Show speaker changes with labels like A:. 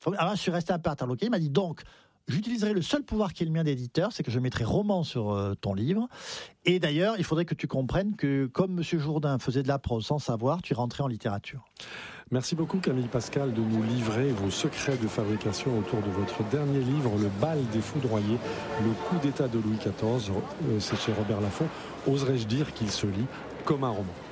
A: Alors, je suis resté un peu interloqué. Il m'a dit donc, j'utiliserai le seul pouvoir qui est le mien d'éditeur, c'est que je mettrai roman sur ton livre. Et d'ailleurs, il faudrait que tu comprennes que comme M. Jourdain faisait de la prose sans savoir, tu rentrais en littérature.
B: Merci beaucoup Camille Pascal de nous livrer vos secrets de fabrication autour de votre dernier livre, Le bal des foudroyés, le coup d'état de Louis XIV. C'est chez Robert Laffont. Oserais-je dire qu'il se lit comme un roman?